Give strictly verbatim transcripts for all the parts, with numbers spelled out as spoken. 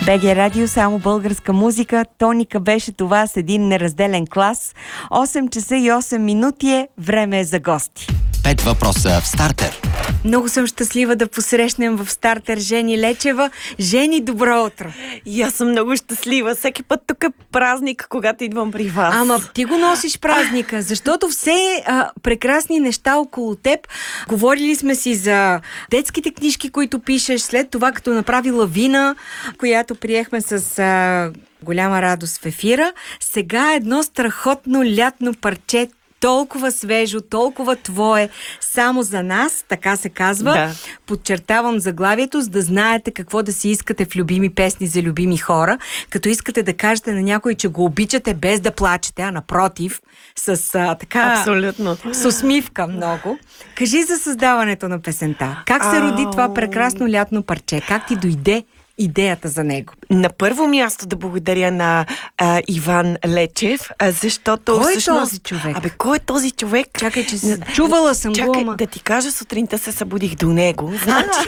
Б Г Радио, само българска музика. Тоника беше това с един неразделен клас. осем часа и осем минути е, време е за гости. Пет въпроса в стартер. Много съм щастлива да посрещнем в стартер Жени Лечева. Жени, добро утро! И аз съм много щастлива. Всеки път тук е празник, когато идвам при вас. Ама ти го носиш празника, защото все а, прекрасни неща около теб. Говорили сме си за детските книжки, които пишеш, след това като направи Лавина, която приехме с а, голяма радост в ефира. Сега едно страхотно лятно парче, толкова свежо, толкова твое, само за нас, така се казва. Да. Подчертавам заглавието, за да знаете какво да си искате в любими песни за любими хора. Като искате да кажете на някой, че го обичате без да плачете, а напротив, с а, така... Абсолютно. С усмивка много. Кажи за създаването на песента. Как се роди това прекрасно лятно парче? Как ти дойде идеята за него? На първо място да благодаря на а, Иван Лечев, а, защото... Кой е всъщност, този човек? Абе, кой е този човек? Чакай, че с... чувала съм Чакай, го, ама... да ти кажа, сутринта се събудих до него. Значи...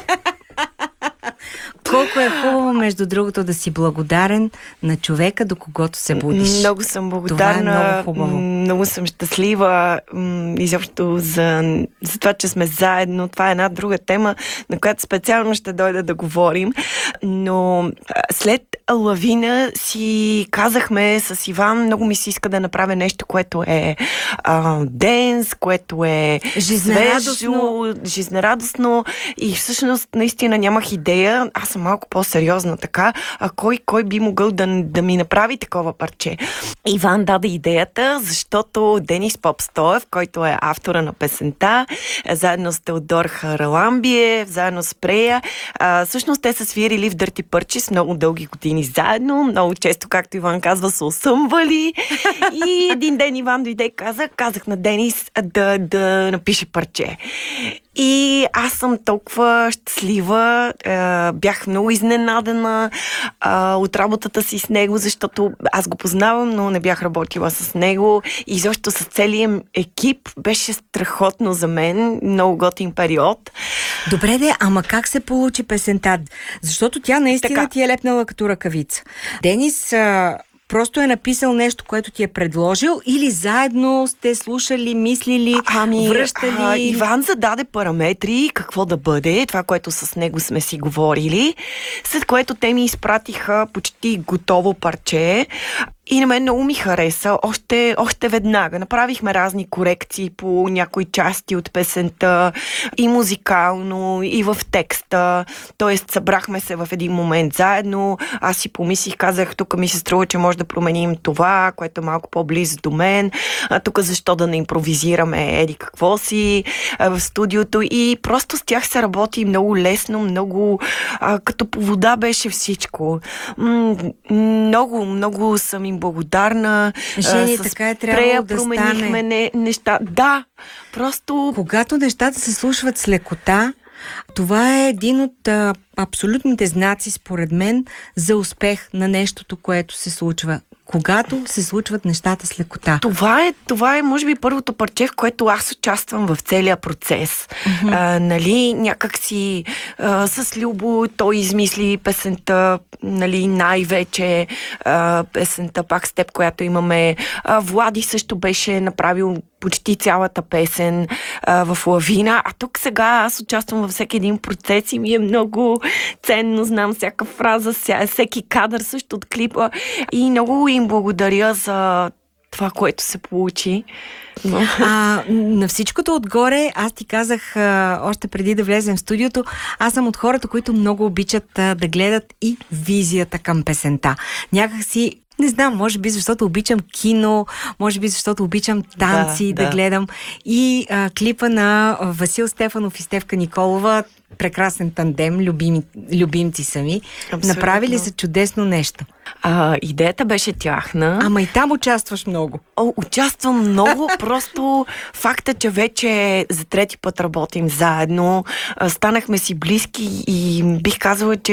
Колко е хубаво, между другото, да си благодарен на човека, до когото се будиш. Много съм благодарна. Това е много хубаво. Много съм щастлива изобщо за, за това, че сме заедно. Това е една друга тема, на която специално ще дойда да говорим. Но след Лавина си казахме с Иван, много ми се иска да направя нещо, което е а, денс, което е жизнерадостно. свежо, жизнерадостно и всъщност наистина нямах идея. Аз съм малко по-сериозна така. А кой, кой би могъл да, да ми направи такова парче? Иван даде идеята, защото Денис Попстоев, който е автора на песента, заедно с Теодор Хараламбиев, заедно с Прея, а, всъщност те са свирили в Дърти Пърчис много дълги години заедно. Много често, както Иван казва, са осъмвали. И един ден Иван дойде и каза, казах на Денис да, да напише парче. И аз съм толкова щастлива, е, бях много изненадана е, от работата си с него, защото аз го познавам, но не бях работила с него и защо с целият екип беше страхотно за мен, много готин период. Добре де, ама как се получи песента? Защото тя наистина така ти е лепнала като ръкавица. Денис а... просто е написал нещо, което ти е предложил, или заедно сте слушали, мислили, ами, връщали? А, Иван зададе параметри, какво да бъде, това, което с него сме си говорили, след което те ми изпратиха почти готово парче. И на мен много ми хареса. Още, още веднага направихме разни корекции по някои части от песента, и музикално, и в текста. Тоест, събрахме се в един момент заедно. Аз си помислих, казах, тук ми се струва, че може да променим това, което е малко по-близо до мен. А, тук защо да не импровизираме еди какво си а, в студиото. И просто с тях се работи много лесно, много а, като по вода беше всичко. М- много, много съм им благодарна. Жени, така е трябвало да променихме не, неща. Да, просто... Когато нещата се случват с лекота, това е един от а, абсолютните знаци, според мен, за успех на нещото, което се случва. Когато се случват нещата с лекота. Това е, това е, може би, първото парче, в което аз участвам в целия процес. Mm-hmm. А, нали, някак си а, с Любо той измисли песента, нали, най-вече а, песента пак с теб, която имаме. А, Влади също беше направил почти цялата песен а, в Лавина, а тук сега аз участвам във всеки един процес и ми е много ценно, знам всяка фраза, всеки кадър също от клипа и много им благодаря за това, което се получи. Но... А, на всичкото отгоре, аз ти казах а, още преди да влезем в студиото, аз съм от хората, които много обичат а, да гледат и визията към песента. Някак си не знам, може би защото обичам кино, може би защото обичам танци да, да, да гледам. И а, клипа на Васил Стефанов и Стефка Николова, прекрасен тандем, любими, любимци сами, абсолютно направили са чудесно нещо. А, идеята беше тяхна. Ама и там участваш много. О, участвам много, просто факта, че вече за трети път работим заедно, станахме си близки и бих казала, че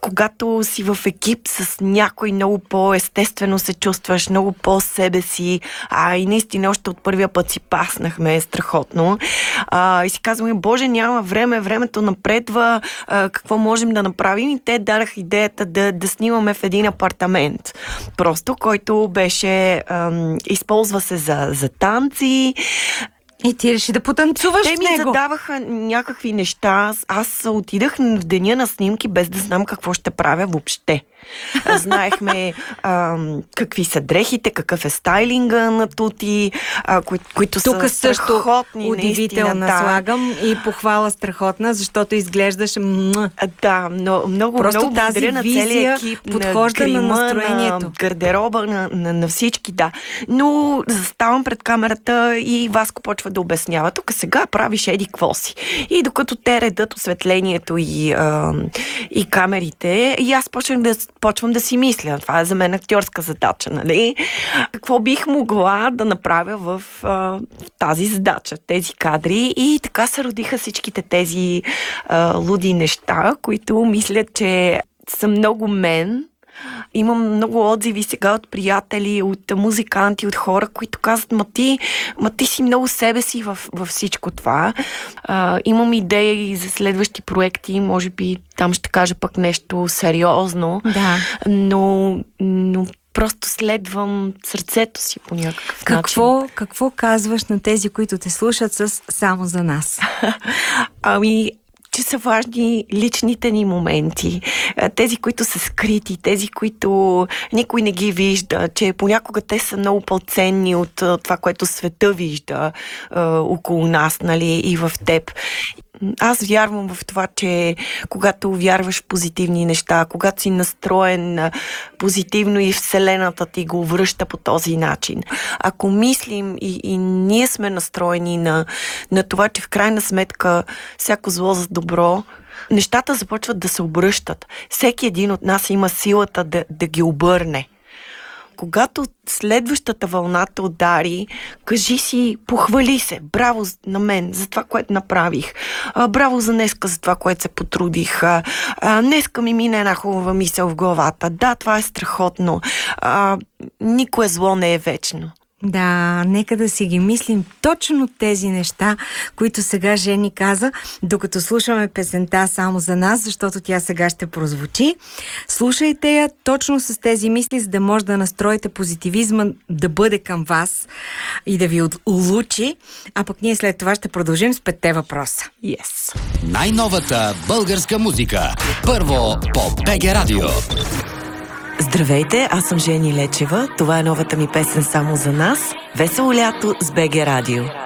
когато си в екип с някой, много по-естествено се чувстваш, много по-себе си. А и наистина още от първия път си паснахме страхотно. А, и си казваме, боже, няма време, времето напредва, а, какво можем да направим? И те дараха идеята да, да снимаме в един апартамент. Просто, който беше, ам, използва се за, за танци. И ти реши да потанцуваш Те в ми него. задаваха някакви неща. Аз отидах в деня на снимки без да знам какво ще правя въобще. Знаехме ам, какви са дрехите, какъв е стайлинга на Тути, а, кои, които Тук са също страхотни. удивителна наистина, да. слагам и похвала страхотна, защото изглеждаш муа. Да, но, много, Просто много тази благодаря на визия целия екип, подхожда на на грима, настроението. на гардероба, на, на, на всички, да. Но заставам пред камерата и Васко почва да обяснява. Тук сега правиш еди какво си. И докато те редат осветлението и, а, и камерите, и аз почвам да, почвам да си мисля. Това е за мен актьорска задача, нали? Какво бих могла да направя в, а, в тази задача, тези кадри. И така се родиха всичките тези а, луди неща, които мисля, че са много мен. Имам много отзиви сега от приятели, от музиканти, от хора, които казват, ма ти, ма ти си много себе си във, във всичко това. А, имам идеи за следващи проекти, може би там ще кажа пък нещо сериозно, Да. но, но просто следвам сърцето си по някакъв Какво, начин. какво казваш на тези, които те слушат с само за нас? Ами, че са важни личните ни моменти, тези, които са скрити, тези, които никой не ги вижда, че понякога те са много по-ценни от това, което света вижда е, около нас, нали, и в теб. Аз вярвам в това, че когато вярваш в позитивни неща, когато си настроен позитивно и Вселената ти го връща по този начин. Ако мислим и, и ние сме настроени на, на това, че в крайна сметка всяко зло за добро, нещата започват да се обръщат. Всеки един от нас има силата да, да ги обърне. Когато следващата вълна те удари, кажи си, похвали се, браво на мен за това, което направих, а, браво за днеска за това, което се потрудих, а, а, днеска ми мина една хубава мисъл в главата, да, това е страхотно, а, никое зло не е вечно. Да, нека да си ги мислим точно тези неща, които сега Жени каза, докато слушаме песента само за нас, защото тя сега ще прозвучи. Слушайте я точно с тези мисли, за да може да настроите позитивизма да бъде към вас и да ви улучи, а пък ние след това ще продължим с петте въпроса. Yes. Най-новата българска музика. Първо по БГ Радио. Здравейте, аз съм Жени Лечева. Това е новата ми песен само за нас. Весело лято с БГ Радио.